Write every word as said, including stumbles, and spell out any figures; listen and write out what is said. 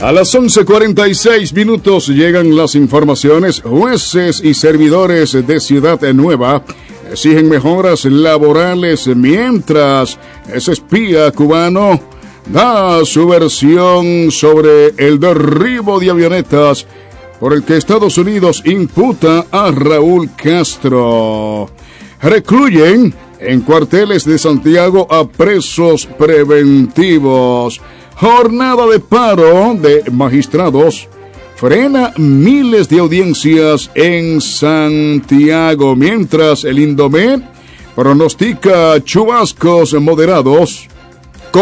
A las once cuarenta y seis minutos llegan las informaciones. Jueces y servidores de Ciudad Nueva exigen mejoras laborales mientras ese espía cubano da su versión sobre el derribo de avionetas por el que Estados Unidos imputa a Raúl Castro. Recluyen en cuarteles de Santiago a presos preventivos. Jornada de paro de magistrados frena miles de audiencias en Santiago, mientras el Indomet pronostica chubascos moderados